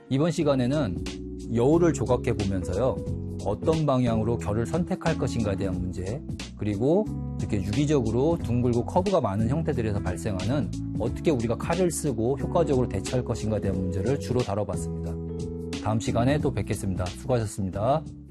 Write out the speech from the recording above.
이번 시간에는 여우를 조각해 보면서요, 어떤 방향으로 결을 선택할 것인가에 대한 문제, 그리고 이렇게 유기적으로 둥글고 커브가 많은 형태들에서 발생하는 어떻게 우리가 칼을 쓰고 효과적으로 대처할 것인가에 대한 문제를 주로 다뤄봤습니다. 다음 시간에 또 뵙겠습니다. 수고하셨습니다.